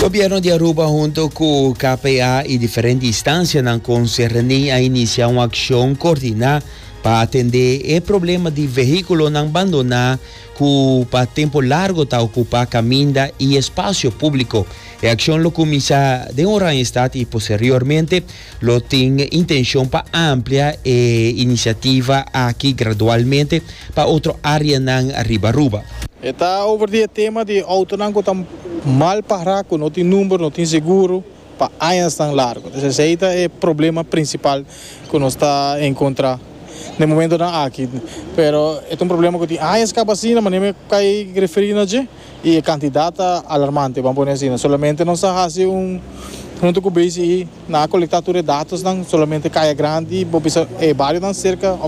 Governo de Aruba junto com o KPA e diferentes instâncias não concernem a iniciar uma ação coordenada para atender o problema de veículo não abandonar que para tempo largo está ocupar caminho e espaço público. A ação lo começa de Oranjestad e posteriormente lo tem intenção para ampliar a iniciativa aqui gradualmente para outra área na Ribaruba. Está over o tema de auto que está mal parado, não tem número, não tem seguro para anos tão largo. Esse é o problema principal que nós está encontrando no momento na aqui. Pero é problema que tem anos que vacina, mas nem cai referindo e a quantidade alarmante, vamos dizer assim. Solamente não se faz junto com o BCI na coletada de dados, não solamente Caia Grande, é vários não cerca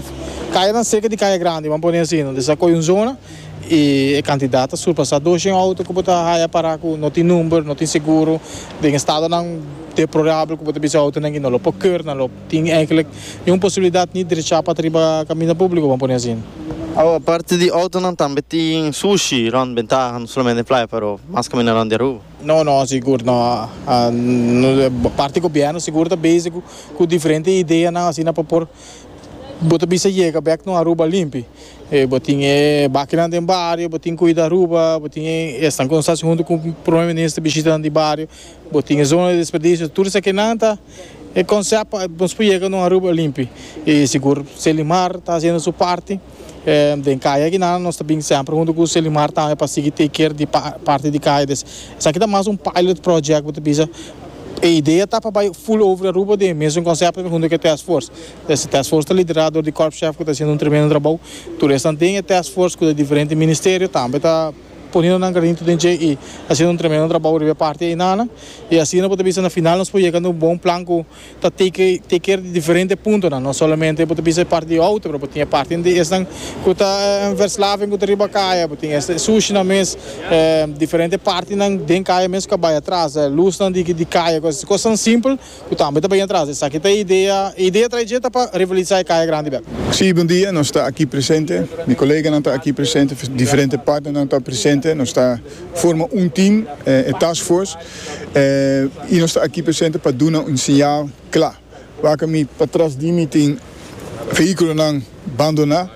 de Caia Grande, vamos dizer assim. Dessa coisa zona e a candidata surpassa 200 autos que você vai para não tem número, não tem seguro, tem estado não deplorável que você bisa auto não lo poker, não lo tem eigenlijk uma possibilidade de deixar para triba caminho público, vamos dizer assim. A parte de auto não também tem sushi, não ventaja, não somente praia, pero mais caminho não de rua. Não, seguro não. A parte governo seguro tá básico com diferente ideia na assim na para por você bisa chega back no Aruba limpo. Botinha máquina de bairro, botinha cuida Aruba, botinha estão conversação junto com o primeiro-ministro visitando de bairro, botinha zona de desperdício, tudo isso que não está é conceito vamos pegar no Aruba limpo. E seguro Selimar está fazendo sua parte. Den Caia aqui nós também sempre junto com o Selimar também para seguir take care de parte de Caia. Isso aqui é mais pilot project você bisa. A ideia está para full over a Aruba de mesmo conceito junto com a Task Force. Esse Task Force está liderado do Corpo Chef que está fazendo tremendo trabalho. Tudo isso tem a Task Force com diferentes ministérios também está ponendo na granito de e fazendo tremendo trabalho de parte aí nana e assim nós podemos na final nós podemos chegar bom plano que está take care de diferentes pontos não somente podemos parte de auto mas tem parte de esta que está Verslaven que está Caia tem esta sushi na mês diferentes partes não tem Caia mesmo que vai atrás luz não de Caia coisa simples que também está bem atrás essa aqui é a ideia trajetória para revolucionar Caia Grande. Sim, bom dia, nós está aqui presente, meu colega não está aqui presente, diferentes partes não está presente. Nós formamos team, a task force, e nós estamos aqui presentes para dar sinal claro. Waar kami para trás de mim tem veículo não abandonar,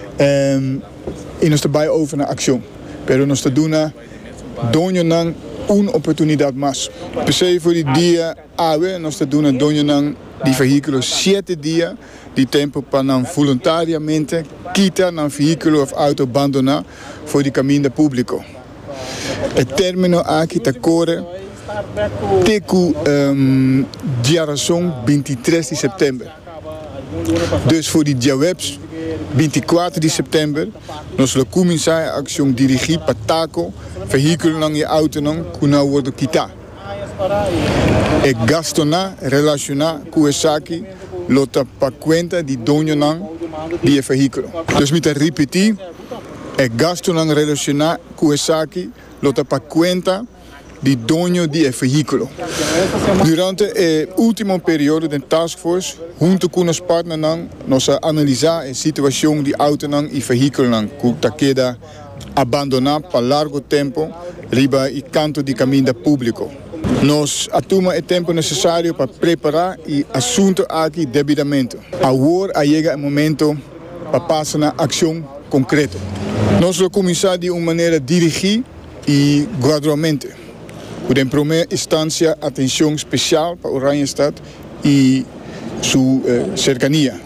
e nós estamos over na ação. Pero nós estamos dando uma oportunidade mais. Pensei voor die dia AWE, nós estamos dando die veículo 7 dias de tempo para não voluntariamente quitar um veículo ou auto abandonar voor die caminho público. O término aqui está corre teco diaração 23 de setembro. Dus voor die dia webs 24 de setembro nós vamos começar a ação dirigir para taco veículo não e auto não que não wordt quitar. E gasto na relacionar com esse aqui lota para conta de dono não de veículo. Dus met repetir e gasto não relacionar com esse aqui lota para conta de dono de veículo. Durante o último período da task force, junto com os partners, nós analisar a situação de auto e veículo que queda abandonado por largo tempo riba e canto de caminho público. Nós atuamos o tempo necessário para preparar o assunto aqui devidamente. Agora chega o momento para passar na ação concreta. Nós vamos começar de uma maneira dirigida e gradualmente. Em primeira instância, atenção especial para Oranjestad e sua cercania.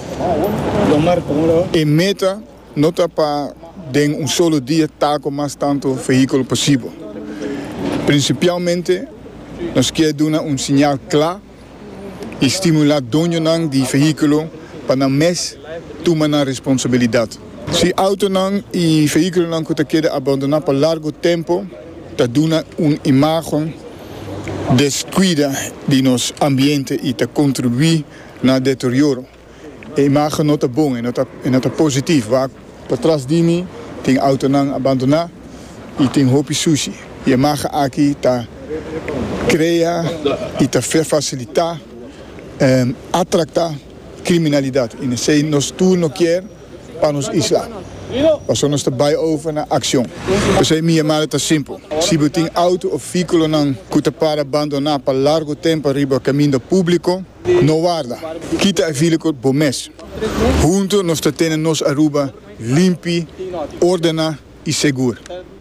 E meta não está para em solo dia taco mais tanto veículo possível. Principalmente, nós queremos dar sinal claro e estimular dono de veículo para não mais tomar a responsabilidade. Se auto e veículo não querem abandonar por largo tempo, está dando uma imagem descuida de nosso ambiente e está contribuindo no deterioro. A imagem não está boa, não está positiva. Para trás de mim, tem auto não abandonar e tem roupa sushi. E a imagem aqui está criar e está facilitar, atratar criminalidade. E nós tudo não quer para nos isla. Paso nos bij over naar actie. We zijn meer maar het is simpel. Si we een auto of vehiculo nan kutapara abandonar para largo tempo riba caminho público, no guarda. Kita e vehiculo bomes. Junto nos tenen nos Aruba limpi, ordena e seguro.